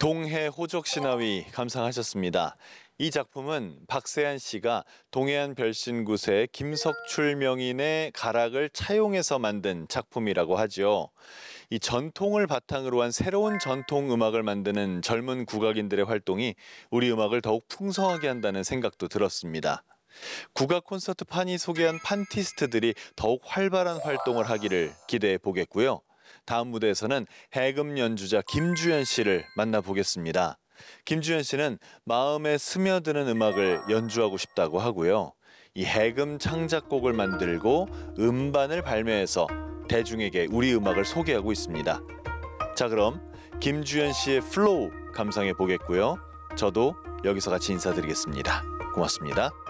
동해 호적신화위 감상하셨습니다. 이 작품은 박세한 씨가 동해안 별신굿의 김석출 명인의 가락을 차용해서 만든 작품이라고 하죠. 이 전통을 바탕으로 한 새로운 전통 음악을 만드는 젊은 국악인들의 활동이 우리 음악을 더욱 풍성하게 한다는 생각도 들었습니다. 국악 콘서트 판이 소개한 판티스트들이 더욱 활발한 활동을 하기를 기대해 보겠고요. 다음 무대에서는 해금 연주자 김주현 씨를 만나보겠습니다. 김주현 씨는 마음에 스며드는 음악을 연주하고 싶다고 하고요. 이 해금 창작곡을 만들고 음반을 발매해서 대중에게 우리 음악을 소개하고 있습니다. 자, 그럼 김주현 씨의 플로우 감상해 보겠고요. 저도 여기서 같이 인사드리겠습니다. 고맙습니다.